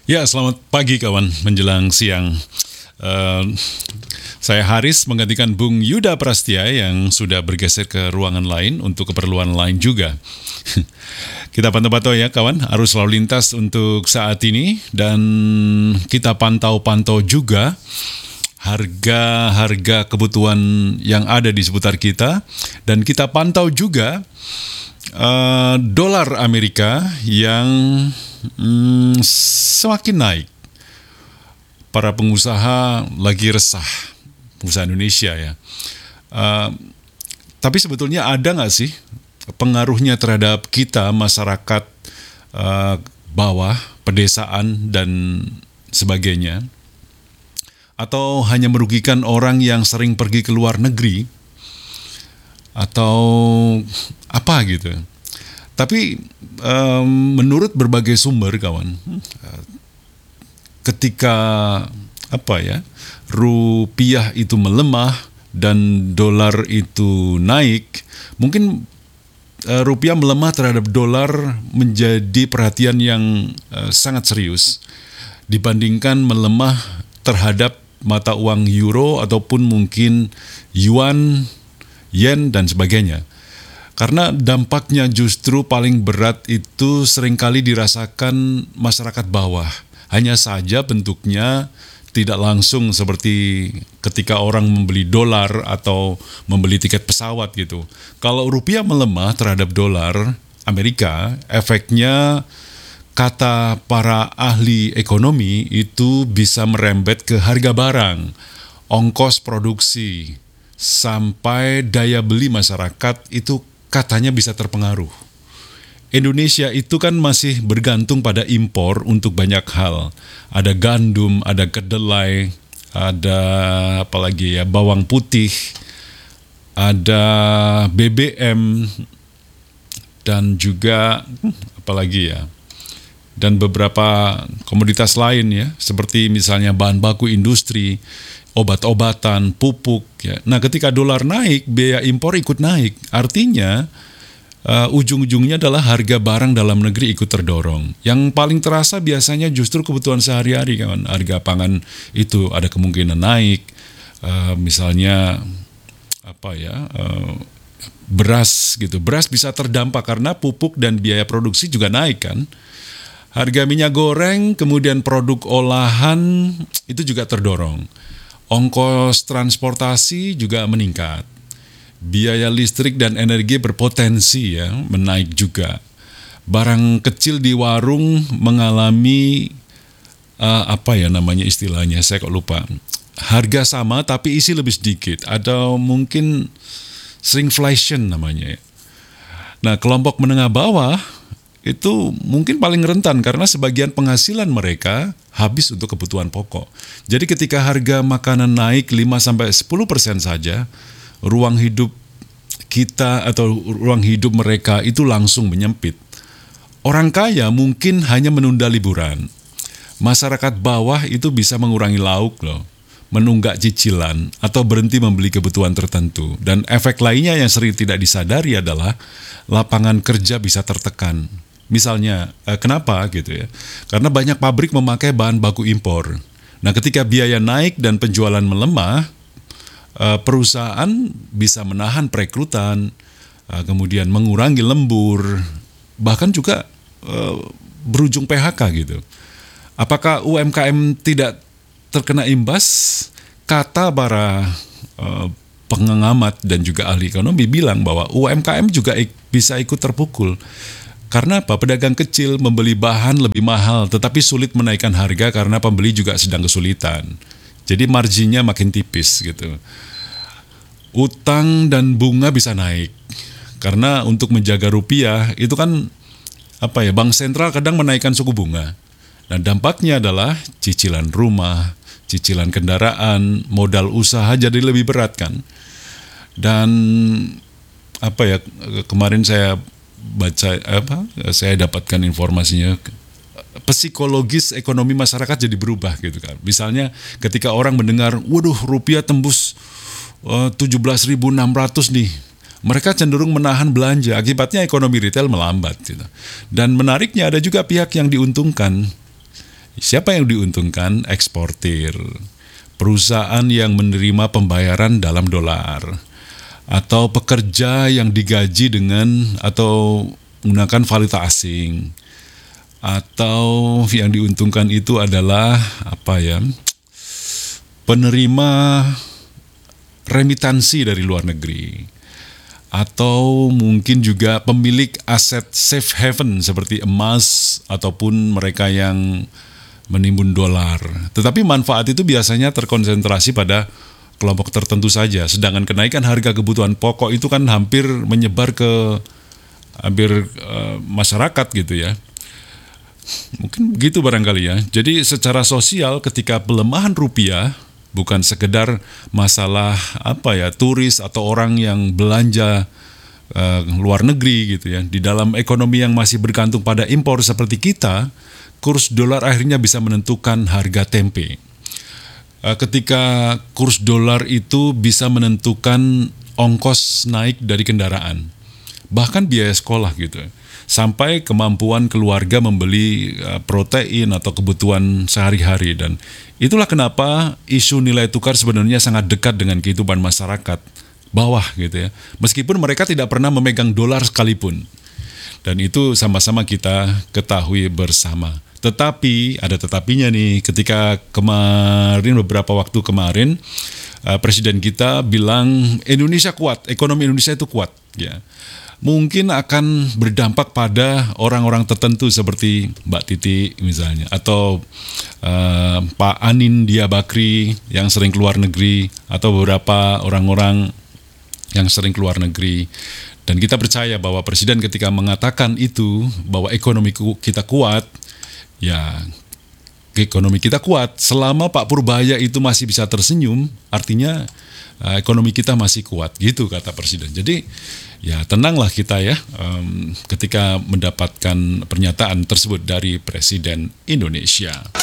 Ya, selamat pagi kawan, menjelang siang. Eh, saya Haris menggantikan Bung Yuda Prastia yang sudah bergeser ke ruangan lain untuk keperluan lain juga. Kita pantau-pantau ya kawan, arus lalu lintas untuk saat ini dan kita pantau-pantau juga harga-harga kebutuhan yang ada di seputar kita dan kita pantau juga dolar Amerika yang semakin naik. Para pengusaha lagi resah, pengusaha Indonesia ya. Uh, tapi sebetulnya ada nggak sih pengaruhnya terhadap kita masyarakat uh, bawah, pedesaan dan sebagainya? Atau hanya merugikan orang yang sering pergi ke luar negeri? Atau apa gitu? Tapi menurut berbagai sumber kawan, ketika rupiah itu melemah dan dolar itu naik, mungkin rupiah melemah terhadap dolar menjadi perhatian yang sangat serius dibandingkan melemah terhadap mata uang euro ataupun mungkin yuan, yen dan sebagainya. Karena dampaknya justru paling berat itu seringkali dirasakan masyarakat bawah. Hanya saja bentuknya tidak langsung seperti ketika orang membeli dolar atau membeli tiket pesawat gitu. Kalau rupiah melemah terhadap dolar Amerika, efeknya kata para ahli ekonomi itu bisa merembet ke harga barang, ongkos produksi, sampai daya beli masyarakat itu katanya bisa terpengaruh. Indonesia itu kan masih bergantung pada impor untuk banyak hal. Ada gandum, ada kedelai, ada apalagi ya, bawang putih, ada BBM, dan juga apalagi ya, dan beberapa komoditas lain ya, seperti misalnya bahan baku industri, obat-obatan, pupuk ya. Nah, ketika dolar naik, biaya impor ikut naik. Artinya ujung-ujungnya adalah harga barang dalam negeri ikut terdorong. Yang paling terasa biasanya justru kebutuhan sehari-hari kan. Harga pangan itu ada kemungkinan naik. Misalnya beras gitu. Beras bisa terdampak karena pupuk dan biaya produksi juga naik kan. Harga minyak goreng, kemudian produk olahan itu juga terdorong. Ongkos transportasi juga meningkat. Biaya listrik dan energi berpotensi ya menaik juga. Barang kecil di warung mengalami istilahnya, saya kok lupa. Harga sama tapi isi lebih sedikit atau mungkin shrinkflation namanya ya. Nah, kelompok menengah bawah itu mungkin paling rentan karena sebagian penghasilan mereka habis untuk kebutuhan pokok. Jadi ketika harga makanan naik 5-10% saja, ruang hidup kita atau ruang hidup mereka itu langsung menyempit. Orang kaya mungkin hanya menunda liburan. Masyarakat bawah itu bisa mengurangi lauk loh, menunggak cicilan atau berhenti membeli kebutuhan tertentu. Dan efek lainnya yang sering tidak disadari adalah lapangan kerja bisa tertekan. Misalnya, kenapa gitu ya? Karena banyak pabrik memakai bahan baku impor. Nah, ketika biaya naik dan penjualan melemah, perusahaan bisa menahan perekrutan, kemudian mengurangi lembur, bahkan juga berujung PHK gitu. Apakah UMKM tidak terkena imbas? Kata para pengamat dan juga ahli ekonomi bilang bahwa UMKM juga bisa ikut terpukul. Karena apa? Pedagang kecil membeli bahan lebih mahal tetapi sulit menaikkan harga karena pembeli juga sedang kesulitan. Jadi marginnya makin tipis gitu. Utang dan bunga bisa naik. Karena untuk menjaga rupiah itu kan bank sentral kadang menaikkan suku bunga. Nah, dampaknya adalah cicilan rumah, cicilan kendaraan, modal usaha jadi lebih berat kan. Dan kemarin saya dapatkan informasinya, psikologis ekonomi masyarakat jadi berubah gitu kan. Misalnya ketika orang mendengar, waduh rupiah tembus 17.600 nih, mereka cenderung menahan belanja, akibatnya ekonomi retail melambat gitu. Dan menariknya ada juga pihak yang diuntungkan, Siapa yang diuntungkan? Eksportir. Perusahaan yang menerima pembayaran dalam dolar. Atau pekerja yang digaji dengan atau menggunakan valuta asing. Atau yang diuntungkan itu adalah penerima remitansi dari luar negeri. Atau mungkin juga pemilik aset safe haven seperti emas ataupun mereka yang menimbun dolar. Tetapi manfaat itu biasanya terkonsentrasi pada kelompok tertentu saja. Sedangkan kenaikan harga kebutuhan pokok itu kan hampir menyebar ke masyarakat gitu ya. Mungkin begitu barangkali ya. Jadi secara sosial ketika pelemahan rupiah bukan sekedar masalah turis atau orang yang belanja luar negeri gitu ya. Di dalam ekonomi yang masih bergantung pada impor seperti kita, kurs dolar akhirnya bisa menentukan harga tempe. Ketika kurs dolar itu bisa menentukan ongkos naik dari kendaraan, bahkan biaya sekolah gitu, sampai kemampuan keluarga membeli protein atau kebutuhan sehari-hari. Dan itulah kenapa isu nilai tukar sebenarnya sangat dekat dengan kehidupan masyarakat bawah gitu ya. Meskipun mereka tidak pernah memegang dolar sekalipun. Dan itu sama-sama kita ketahui bersama. Tetapi, ada tetapinya nih, ketika beberapa waktu kemarin, Presiden kita bilang Indonesia kuat, ekonomi Indonesia itu kuat ya. Mungkin akan berdampak pada orang-orang tertentu seperti Mbak Titi misalnya, atau Pak Anindya Bakri yang sering keluar negeri, atau beberapa orang-orang yang sering keluar negeri. Dan kita percaya bahwa Presiden ketika mengatakan itu, bahwa ekonomi kita kuat, ya ekonomi kita kuat. Selama Pak Purbaya itu masih bisa tersenyum, artinya ekonomi kita masih kuat, gitu kata Presiden. Jadi ya tenanglah kita ya ketika mendapatkan pernyataan tersebut dari Presiden Indonesia.